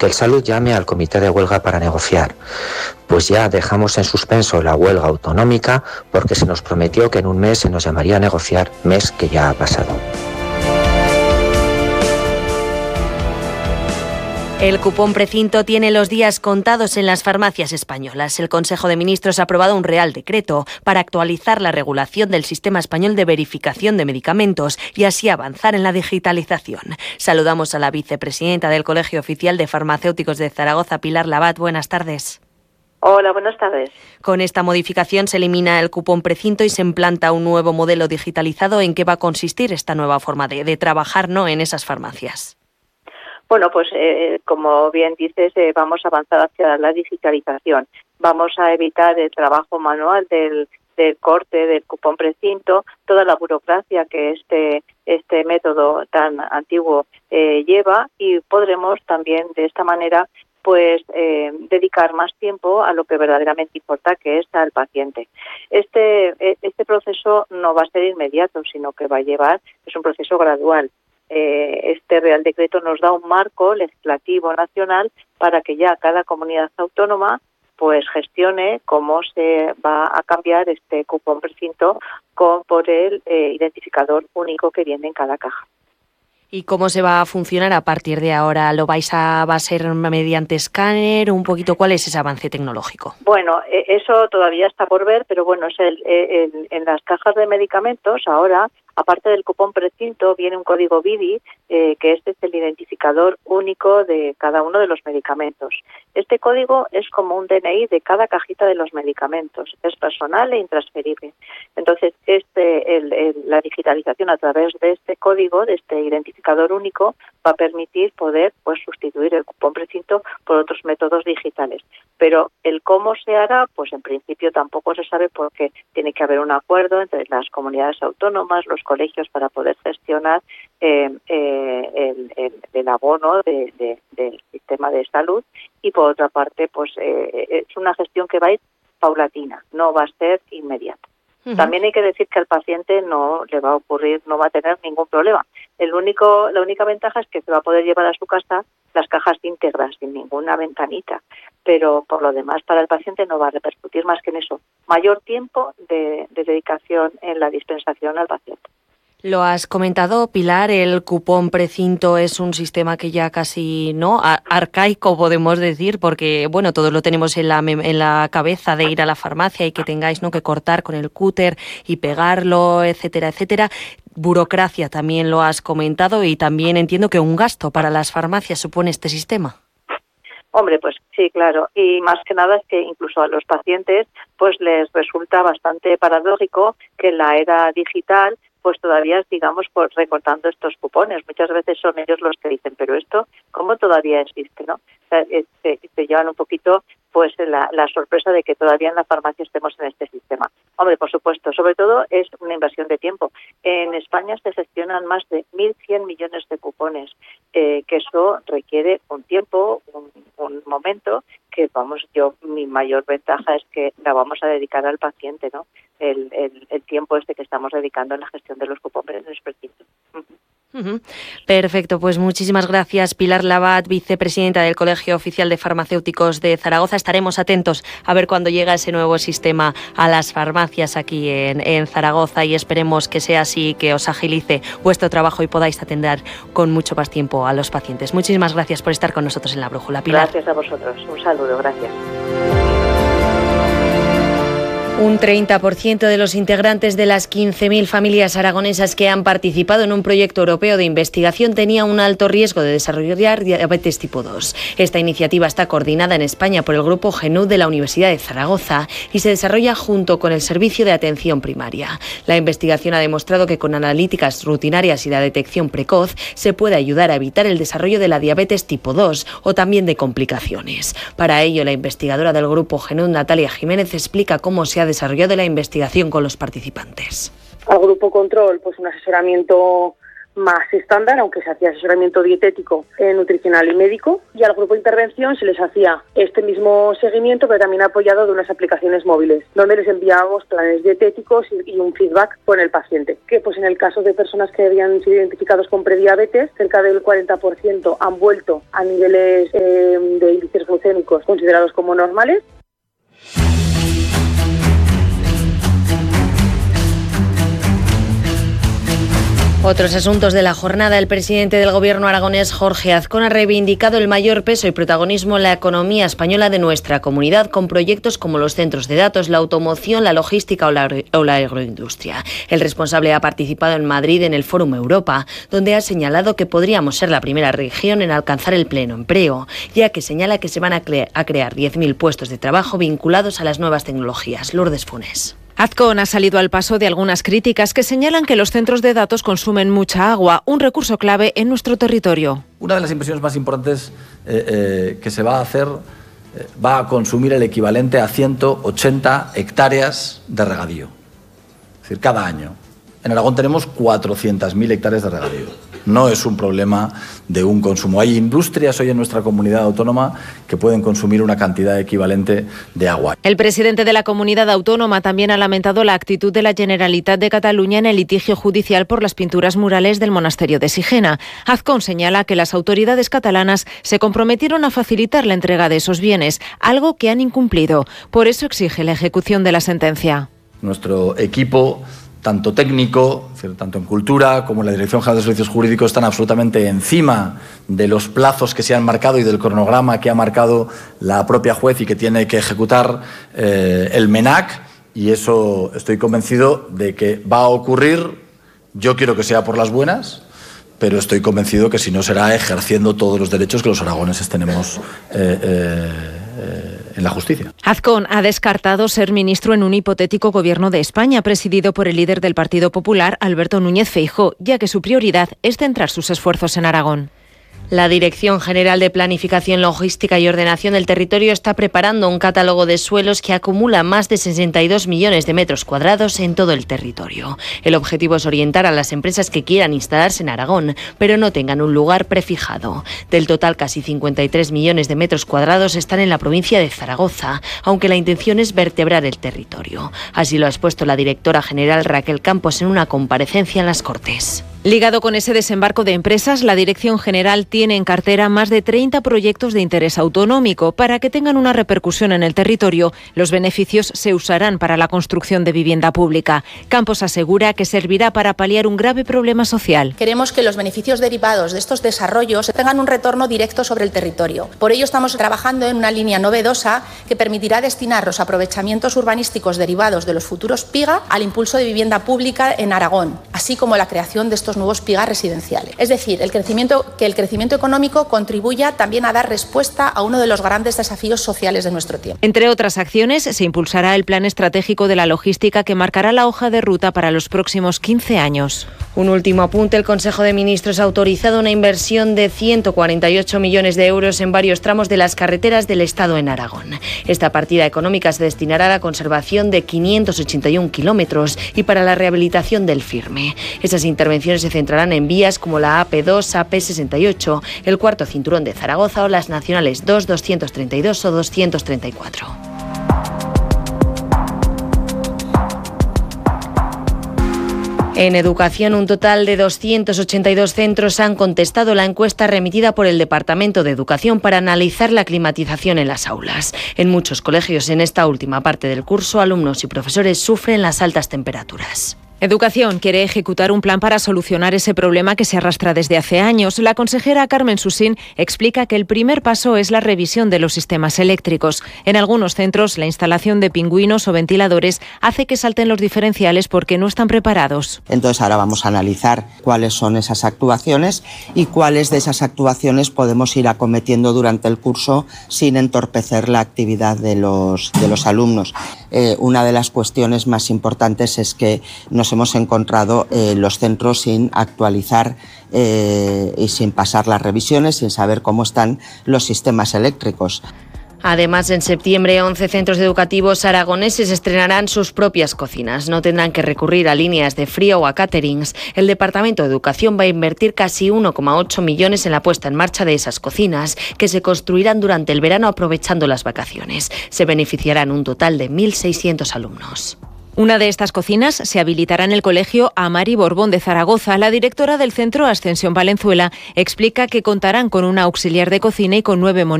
que el Salud llame al comité de huelga para negociar. Pues ya dejamos en suspenso la huelga autonómica porque se nos prometió que en un mes se nos llamaría a negociar, mes que ya ha pasado. El cupón precinto tiene los días contados en las farmacias españolas. El Consejo de Ministros ha aprobado un Real Decreto para actualizar la regulación del sistema español de verificación de medicamentos y así avanzar en la digitalización. Saludamos a la vicepresidenta del Colegio Oficial de Farmacéuticos de Zaragoza, Pilar Labat. Buenas tardes. Hola, buenas tardes. Con esta modificación se elimina el cupón precinto y se implanta un nuevo modelo digitalizado. ¿En qué va a consistir esta nueva forma de trabajar, ¿no?, en esas farmacias? Bueno, pues como bien dices, vamos a avanzar hacia la digitalización. Vamos a evitar el trabajo manual del corte del cupón precinto, toda la burocracia que este método tan antiguo lleva, y podremos también de esta manera pues dedicar más tiempo a lo que verdaderamente importa, que es al paciente. Este proceso no va a ser inmediato, sino que va a llevar, es un proceso gradual. Este Real Decreto nos da un marco legislativo nacional para que ya cada comunidad autónoma pues gestione cómo se va a cambiar este cupón precinto por el identificador único que viene en cada caja. ¿Y cómo se va a funcionar a partir de ahora? ¿Va a ser mediante escáner? Un poquito, ¿cuál es ese avance tecnológico? Bueno, eso todavía está por ver, pero bueno, es en las cajas de medicamentos ahora, aparte del cupón precinto, viene un código BIDI, que este es el identificador único de cada uno de los medicamentos. Este código es como un DNI de cada cajita de los medicamentos, es personal e intransferible. Entonces, la digitalización a través de este código, de este identificador único, va a permitir poder pues sustituir el cupón precinto por otros métodos digitales. Pero el cómo se hará, pues en principio tampoco se sabe, porque tiene que haber un acuerdo entre las comunidades autónomas, los colegios, para poder gestionar el abono del sistema de salud, y por otra parte pues es una gestión que va a ir paulatina, no va a ser inmediata. Uh-huh. También hay que decir que al paciente no le va a ocurrir, no va a tener ningún problema. La única ventaja es que se va a poder llevar a su casa las cajas íntegras sin ninguna ventanita, pero por lo demás para el paciente no va a repercutir más que en eso, mayor tiempo de dedicación en la dispensación al paciente. Lo has comentado, Pilar, el cupón precinto es un sistema que ya casi arcaico, podemos decir, porque bueno, todos lo tenemos en la cabeza de ir a la farmacia y que tengáis que cortar con el cúter y pegarlo, etcétera, etcétera. Burocracia también lo has comentado, y también entiendo que un gasto para las farmacias supone este sistema. Hombre, pues sí, claro, y más que nada es que incluso a los pacientes pues les resulta bastante paradójico que en la era digital pues todavía sigamos recortando estos cupones. Muchas veces son ellos los que dicen, pero esto, ¿cómo todavía existe, no? O sea, se llevan un poquito pues la sorpresa de que todavía en la farmacia estemos en este sistema. Hombre, por supuesto, sobre todo es una inversión de tiempo. En España se gestionan más de 1.100 millones de cupones, que eso requiere un tiempo, un momento, que mi mayor ventaja es que la vamos a dedicar al paciente, ¿no? El tiempo que estamos dedicando en la gestión de los cupones precintos. Uh-huh. Perfecto, pues muchísimas gracias, Pilar Labat, vicepresidenta del Colegio Oficial de Farmacéuticos de Zaragoza. Estaremos atentos a ver cuándo llega ese nuevo sistema a las farmacias aquí en Zaragoza, y esperemos que sea así, que os agilice vuestro trabajo y podáis atender con mucho más tiempo a los pacientes. Muchísimas gracias por estar con nosotros en La Brújula, Pilar. Gracias a vosotros. Un saludo, gracias. Un 30% de los integrantes de las 15.000 familias aragonesas que han participado en un proyecto europeo de investigación tenía un alto riesgo de desarrollar diabetes tipo 2. Esta iniciativa está coordinada en España por el Grupo GENUD de la Universidad de Zaragoza y se desarrolla junto con el Servicio de Atención Primaria. La investigación ha demostrado que con analíticas rutinarias y la detección precoz se puede ayudar a evitar el desarrollo de la diabetes tipo 2 o también de complicaciones. Para ello, la investigadora del Grupo GENUD, Natalia Jiménez, explica cómo se ha desarrollado la investigación con los participantes. Al grupo control, pues un asesoramiento más estándar, aunque se hacía asesoramiento dietético, nutricional y médico, y al grupo de intervención se les hacía este mismo seguimiento, pero también apoyado de unas aplicaciones móviles, donde les enviábamos planes dietéticos y un feedback con el paciente. Que pues en el caso de personas que habían sido identificados con prediabetes, cerca del 40% han vuelto a niveles de índices glucémicos considerados como normales. Otros asuntos de la jornada. El presidente del Gobierno aragonés, Jorge Azcón, ha reivindicado el mayor peso y protagonismo en la economía española de nuestra comunidad, con proyectos como los centros de datos, la automoción, la logística o la agroindustria. El responsable ha participado en Madrid en el Fórum Europa, donde ha señalado que podríamos ser la primera región en alcanzar el pleno empleo, ya que señala que se van a crear 10.000 puestos de trabajo vinculados a las nuevas tecnologías. Lourdes Funes. Azcón ha salido al paso de algunas críticas que señalan que los centros de datos consumen mucha agua, un recurso clave en nuestro territorio. Una de las inversiones más importantes que se va a hacer va a consumir el equivalente a 180 hectáreas de regadío. Es decir, cada año. En Aragón tenemos 400.000 hectáreas de regadío. No es un problema de un consumo. Hay industrias hoy en nuestra comunidad autónoma que pueden consumir una cantidad equivalente de agua. El presidente de la comunidad autónoma también ha lamentado la actitud de la Generalitat de Cataluña en el litigio judicial por las pinturas murales del monasterio de Sigena. Azcón señala que las autoridades catalanas se comprometieron a facilitar la entrega de esos bienes, algo que han incumplido. Por eso exige la ejecución de la sentencia. Nuestro equipo, tanto técnico, tanto en cultura como en la Dirección General de Servicios Jurídicos, están absolutamente encima de los plazos que se han marcado y del cronograma que ha marcado la propia juez y que tiene que ejecutar el MENAC, y eso estoy convencido de que va a ocurrir. Yo quiero que sea por las buenas, pero estoy convencido que si no será ejerciendo todos los derechos que los aragoneses tenemos en la justicia. Azcón ha descartado ser ministro en un hipotético gobierno de España presidido por el líder del Partido Popular, Alberto Núñez Feijóo, ya que su prioridad es centrar sus esfuerzos en Aragón. La Dirección General de Planificación, Logística y Ordenación del Territorio está preparando un catálogo de suelos que acumula más de 62 millones de metros cuadrados en todo el territorio. El objetivo es orientar a las empresas que quieran instalarse en Aragón, pero no tengan un lugar prefijado. Del total, casi 53 millones de metros cuadrados están en la provincia de Zaragoza, aunque la intención es vertebrar el territorio. Así lo ha expuesto la directora general Raquel Campos en una comparecencia en las Cortes. Ligado con ese desembarco de empresas, la Dirección General tiene en cartera más de 30 proyectos de interés autonómico. Para que tengan una repercusión en el territorio, los beneficios se usarán para la construcción de vivienda pública. Campos asegura que servirá para paliar un grave problema social. Queremos que los beneficios derivados de estos desarrollos tengan un retorno directo sobre el territorio. Por ello estamos trabajando en una línea novedosa que permitirá destinar los aprovechamientos urbanísticos derivados de los futuros PIGA al impulso de vivienda pública en Aragón, así como la creación de estos nuevos PIGA residenciales. Es decir, que el crecimiento económico contribuya también a dar respuesta a uno de los grandes desafíos sociales de nuestro tiempo. Entre otras acciones, se impulsará el plan estratégico de la logística que marcará la hoja de ruta para los próximos 15 años. Un último apunte: el Consejo de Ministros ha autorizado una inversión de 148 millones de euros en varios tramos de las carreteras del Estado en Aragón. Esta partida económica se destinará a la conservación de 581 kilómetros y para la rehabilitación del firme. Esas intervenciones se centrarán en vías como la AP2, AP68, el cuarto cinturón de Zaragoza o las nacionales 2, 232 o 234. En educación, un total de 282 centros han contestado la encuesta remitida por el Departamento de Educación para analizar la climatización en las aulas. En muchos colegios, en esta última parte del curso, alumnos y profesores sufren las altas temperaturas. Educación quiere ejecutar un plan para solucionar ese problema que se arrastra desde hace años. La consejera Carmen Susín explica que el primer paso es la revisión de los sistemas eléctricos. En algunos centros, la instalación de pingüinos o ventiladores hace que salten los diferenciales porque no están preparados. Entonces ahora vamos a analizar cuáles son esas actuaciones y cuáles de esas actuaciones podemos ir acometiendo durante el curso sin entorpecer la actividad de los alumnos. Una de las cuestiones más importantes es que nos hemos encontrado los centros sin actualizar y sin pasar las revisiones, sin saber cómo están los sistemas eléctricos. Además, en septiembre, 11 centros educativos aragoneses estrenarán sus propias cocinas. No tendrán que recurrir a líneas de frío o a caterings. El Departamento de Educación va a invertir casi 1,8 millones en la puesta en marcha de esas cocinas, que se construirán durante el verano aprovechando las vacaciones. Se beneficiarán un total de 1.600 alumnos. Una de estas cocinas se habilitará en el Colegio Amari Borbón de Zaragoza. La directora del centro, Ascensión Valenzuela, explica que contarán con una auxiliar de cocina y con 9 monitores